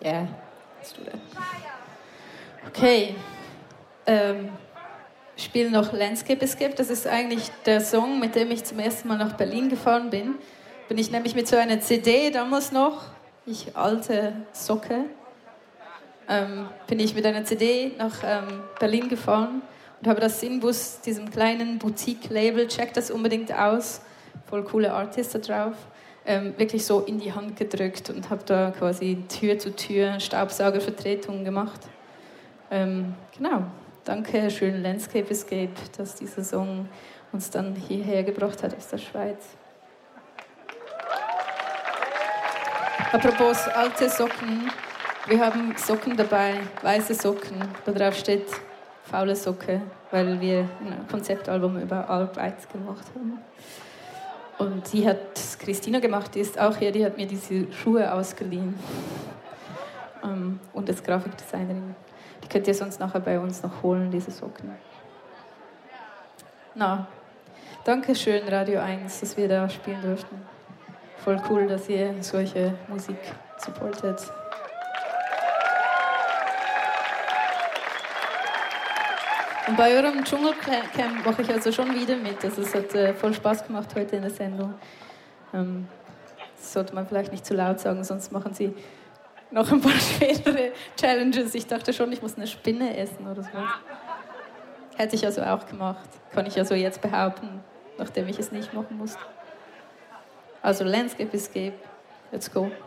Yeah, let's do that. Okay. Ich spiele noch Landscape Escape. Das ist eigentlich der Song, mit dem ich zum ersten Mal nach Berlin gefahren bin. Bin ich nämlich mit so einer CD damals noch, ich alte Socke, bin ich mit einer CD nach Berlin gefahren und habe das im Bus, diesem kleinen Boutique-Label, checkt das unbedingt aus, voll coole Artists da drauf, wirklich so in die Hand gedrückt und habe da quasi Tür zu Tür Staubsaugervertretungen gemacht. Genau, danke, schön Landscape Escape, dass dieser Song uns dann hierher gebracht hat aus der Schweiz. Apropos alte Socken, wir haben Socken dabei, weiße Socken, da drauf steht faule Socke, weil wir ein Konzeptalbum über Arbeit gemacht haben. Und die hat Christina gemacht, die ist auch hier, die hat mir diese Schuhe ausgeliehen. Und ist Grafikdesignerin. Die könnt ihr sonst nachher bei uns noch holen, diese Socken. Na, danke schön Radio 1, dass wir da spielen durften. Voll cool, dass ihr solche Musik supportet. Und bei eurem Dschungelcamp mache ich also schon wieder mit. Also es hat voll Spaß gemacht heute in der Sendung. Das sollte man vielleicht nicht zu laut sagen, sonst machen sie noch ein paar schwerere Challenges. Ich dachte schon, ich muss eine Spinne essen oder so. Hätte ich also auch gemacht. Kann ich also jetzt behaupten, nachdem ich es nicht machen musste. Also Landscape Escape. Let's go.